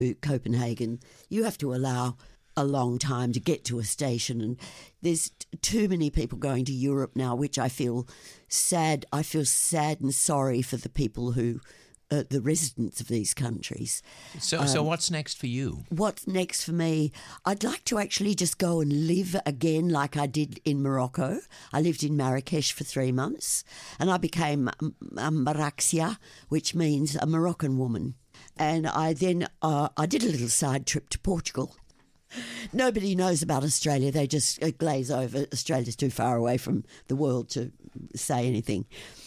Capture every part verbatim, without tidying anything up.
Copenhagen, you have to allow a long time to get to a station, and there's t- too many people going to Europe now, which I feel sad. I feel sad and sorry for the people who, uh, the residents of these countries. So, um, so what's next for you? What's next for me? I'd like to actually just go and live again like I did in Morocco. I lived in Marrakesh for three months, and I became a Maraxia, which means a Moroccan woman. And I then uh, I did a little side trip to Portugal. Nobody knows about Australia. They just glaze over. Australia's too far away from the world to say anything.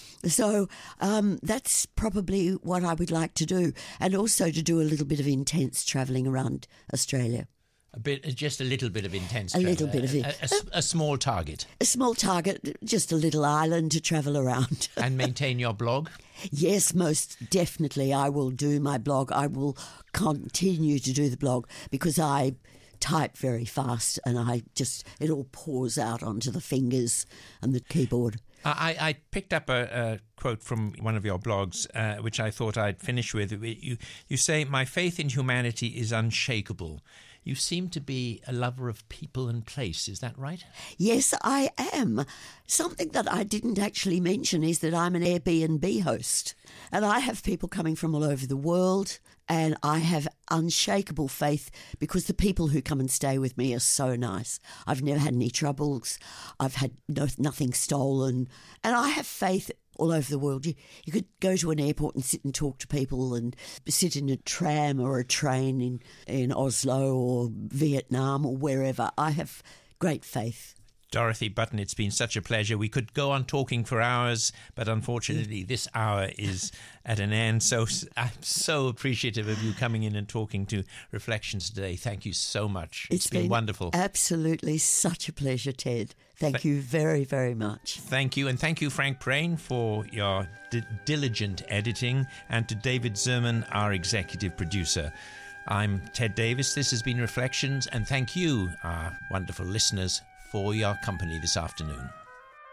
So um, that's probably what I would like to do, and also to do a little bit of intense travelling around Australia. A bit, just a little bit of intense A travel. little bit of it. A, a, a small target. A small target, just a little island to travel around. And maintain your blog? Yes, most definitely. I will do my blog. I will continue to do the blog because I type very fast and I just, it all pours out onto the fingers and the keyboard. I, I picked up a, a quote from one of your blogs, uh, which I thought I'd finish with. You, you say, "My faith in humanity is unshakable." You seem to be a lover of people and place. Is that right? Yes, I am. Something that I didn't actually mention is that I'm an Airbnb host. And I have people coming from all over the world. And I have unshakable faith because the people who come and stay with me are so nice. I've never had any troubles. I've had no, nothing stolen. And I have faith all over the world. You, you could go to an airport and sit and talk to people and sit in a tram or a train in, in Oslo or Vietnam or wherever. I have great faith. Dorothy Button, it's been such a pleasure. We could go on talking for hours, but unfortunately this hour is at an end. So I'm so appreciative of you coming in and talking to Reflections today. Thank you so much. It's it's been, been wonderful. Absolutely such a pleasure, Ted. Thank Th- you very, very much. Thank you. And thank you, Frank Prain, for your d- diligent editing, and to David Zerman, our executive producer. I'm Ted Davis. This has been Reflections, and thank you, our wonderful listeners, for your company this afternoon.